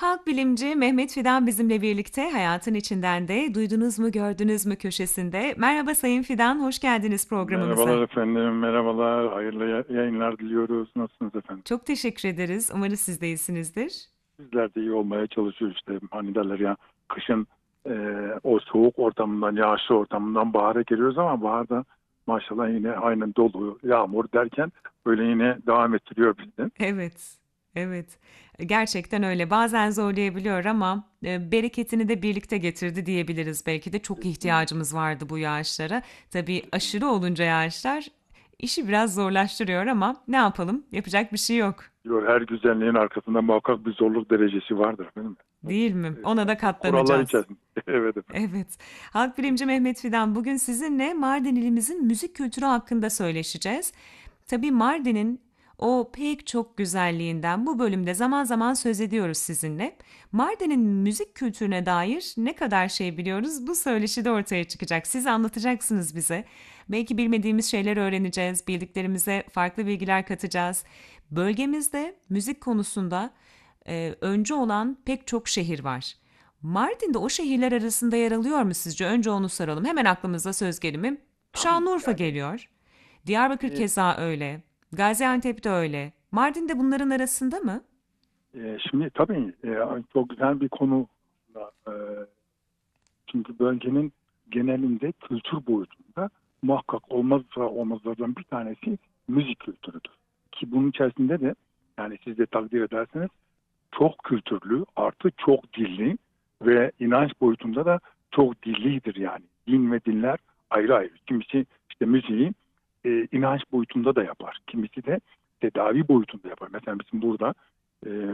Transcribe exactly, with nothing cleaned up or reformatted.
Halk bilimci Mehmet Fidan bizimle birlikte hayatın içinden de duydunuz mu gördünüz mü köşesinde. Merhaba Sayın Fidan, hoş geldiniz programımıza. Merhabalar efendim, merhabalar. Hayırlı ya- yayınlar diliyoruz. Nasılsınız efendim? Çok teşekkür ederiz. Umarız siz de iyisinizdir. Bizler de iyi olmaya çalışıyoruz işte. Hani derler ya, kışın e, o soğuk ortamından, yağışlı ortamından bahara geliyoruz ama baharda maşallah yine aynen dolu, yağmur derken böyle yine devam ettiriyor bizi. Evet, evet. Gerçekten öyle. Bazen zorlayabiliyor ama e, bereketini de birlikte getirdi diyebiliriz. Belki de çok Kesinlikle, ihtiyacımız vardı bu yağışlara. Tabii aşırı kesinlikle. olunca yağışlar işi biraz zorlaştırıyor ama ne yapalım? Yapacak bir şey yok. Diyor, her güzelliğin arkasında muhakkak bir zorluk derecesi vardır efendim. Değil mi? Evet, Ona da yani kurallar katlanacağız. içerisinde. Evet efendim. Evet. Halk bilimci Mehmet Fidan bugün sizinle Mardin ilimizin müzik kültürü hakkında söyleşeceğiz. Tabii Mardin'in o pek çok güzelliğinden bu bölümde zaman zaman söz ediyoruz sizinle. Mardin'in müzik kültürüne dair ne kadar şey biliyoruz bu söyleşide ortaya çıkacak. Siz anlatacaksınız bize. Belki bilmediğimiz şeyler öğreneceğiz, bildiklerimize farklı bilgiler katacağız. Bölgemizde müzik konusunda e, öncü olan pek çok şehir var. Mardin'de o şehirler arasında yer alıyor mu sizce? Önce onu soralım. Hemen aklımıza söz gelimi Tabii Şanlıurfa yani geliyor. Diyarbakır e, keza öyle. Gaziantep de öyle. Mardin de bunların arasında mı? e, şimdi tabii e, çok güzel bir konu. E, Çünkü bölgenin genelinde kültür boyutunda muhakkak olmazsa olmazlardan bir tanesi müzik kültürüdür. Ki bunun içerisinde de, yani siz de takdir ederseniz, çok kültürlü artı çok dilli ve inanç boyutunda da çok dillidir yani. Din ve dinler ayrı ayrı. Kimisi işte müziği e, inanç boyutunda da yapar. Kimisi de tedavi boyutunda yapar. Mesela bizim burada e,